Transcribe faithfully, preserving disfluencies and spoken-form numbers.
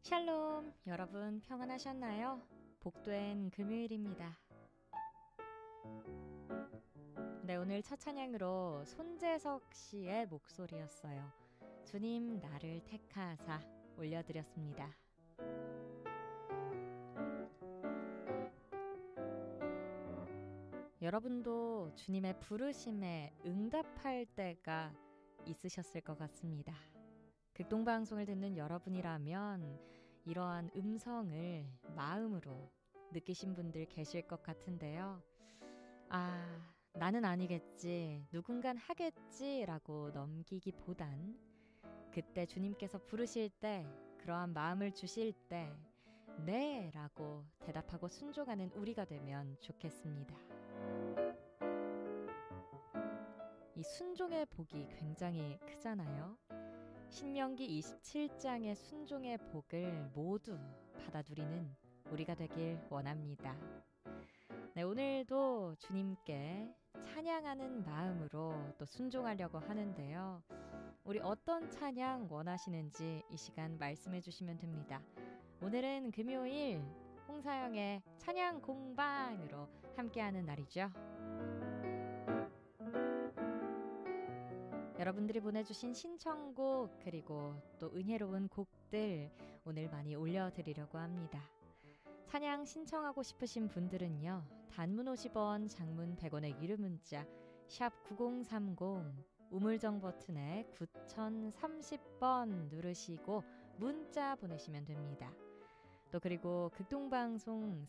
샬롬, 여러분 평안하셨나요? 복된 금요일입니다. 네, 오늘 첫 찬양으로 손재석 씨의 목소리였어요. 주님 나를 택하사 올려드렸습니다. 여러분도 주님의 부르심에 응답할 때가 있으셨을 것 같습니다. 극동방송을 듣는 여러분이라면 이러한 음성을 마음으로 느끼신 분들 계실 것 같은데요. 아, 나는 아니겠지, 누군간 하겠지 라고 넘기기보단 그때 주님께서 부르실 때, 그러한 마음을 주실 때 네 라고 대답하고 순종하는 우리가 되면 좋겠습니다. 이 순종의 복이 굉장히 크잖아요. 신명기 이십칠 장의 순종의 복을 모두 받아 누리는 우리가 되길 원합니다. 네, 오늘도 주님께 찬양하는 마음으로 또 순종하려고 하는데요. 우리 어떤 찬양 원하시는지 이 시간 말씀해 주시면 됩니다. 오늘은 금요일 홍사영의 찬양 공방으로 함께하는 날이죠. 여러분들이 보내주신 신청곡 그리고 또 은혜로운 곡들 오늘 많이 올려드리려고 합니다. 찬양 신청하고 싶으신 분들은요, 단문 오십 원, 장문 백 원의 유료 문자 샵 구공삼공 우물정 버튼에 구공삼공 번 누르시고 문자 보내시면 됩니다. 또 그리고 극동방송